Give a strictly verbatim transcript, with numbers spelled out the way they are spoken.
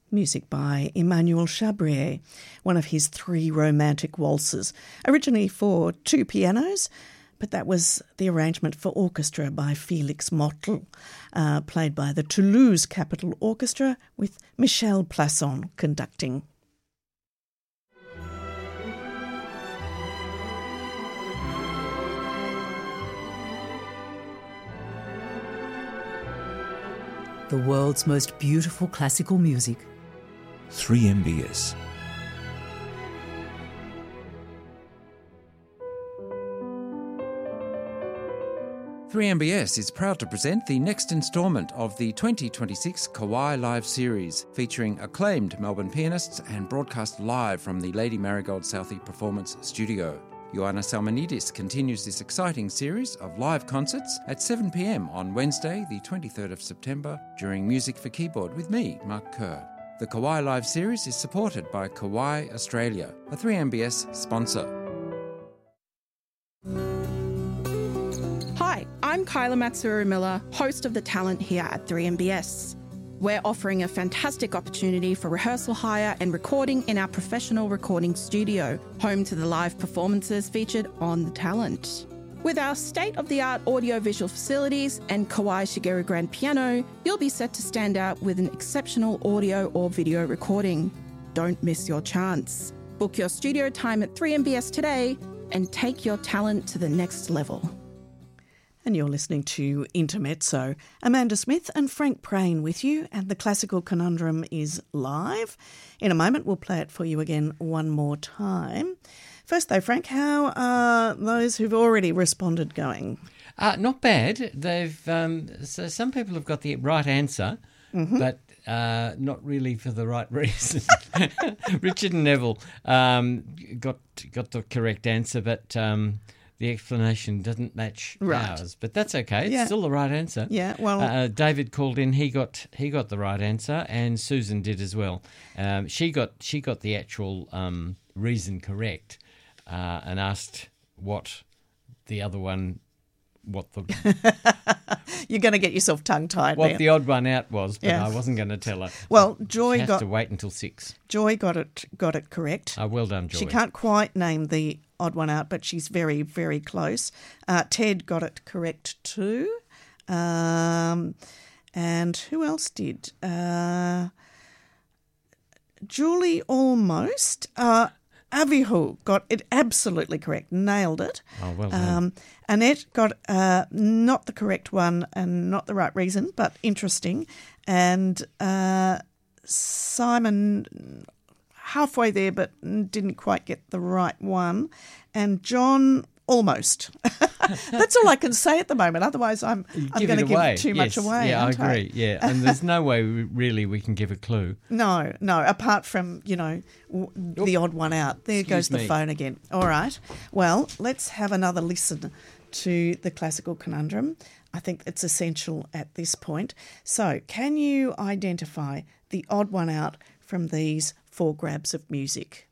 Music by Emmanuel Chabrier, one of his three romantic waltzes, originally for two pianos, but that was the arrangement for orchestra by Félix Mottl, uh, played by the Toulouse Capitol Orchestra with Michel Plasson conducting. The world's most beautiful classical music. three M B S. three M B S is proud to present the next instalment of the twenty twenty-six Kawai Live series, featuring acclaimed Melbourne pianists and broadcast live from the Lady Marigold Southey Performance Studio. Ioanna Salmonidis continues this exciting series of live concerts at seven p m on Wednesday, the twenty-third of September, during Music for Keyboard with me, Mark Kerr. The Kawai Live series is supported by Kawai Australia, a three M B S sponsor. Hi, I'm Kyla Matsuru-Miller, host of The Talent here at three M B S. We're offering a fantastic opportunity for rehearsal hire and recording in our professional recording studio, home to the live performances featured on The Talent. With our state-of-the-art audio-visual facilities and Kawai Shigeru Grand Piano, you'll be set to stand out with an exceptional audio or video recording. Don't miss your chance. Book your studio time at three M B S today and take your talent to the next level. And you're listening to Intermezzo. Amanda Smith and Frank Prain with you, and the Classical Conundrum is live. In a moment, we'll play it for you again one more time. First though, Frank, how are those who've already responded going? Uh, not bad. They've um, so some people have got the right answer, mm-hmm. but uh, not really for the right reason. Richard and Neville um, got got the correct answer, but um, the explanation doesn't match right. ours. But that's okay. It's yeah. still the right answer. Yeah. Well, uh, David called in. He got he got the right answer, and Susan did as well. Um, she got she got the actual um, reason correct. Uh, and asked what the other one, what the... You're going to get yourself tongue-tied What there. the odd one out was, but yeah. I wasn't going to tell her. Well, Joy she has got... to wait until six. Joy got it got it correct. Oh, well done, Joy. She can't quite name the odd one out, but she's very, very close. Uh, Ted got it correct too. Um, and who else did? Uh, Julie almost... Uh, Avihu got it absolutely correct, nailed it. Oh, well done. Um, Annette got uh, not the correct one and not the right reason, but interesting. And uh, Simon halfway there, but didn't quite get the right one. And John almost. That's all I can say at the moment. Otherwise, I'm I'm going to give too yes. much away. Yeah, I aren't agree. I? Yeah, and there's no way we, really we can give a clue. No, no. Apart from you know w- the odd one out. There Excuse goes the me. phone again. All right. Well, let's have another listen to the Classical Conundrum. I think it's essential at this point. So, can you identify the odd one out from these four grabs of music?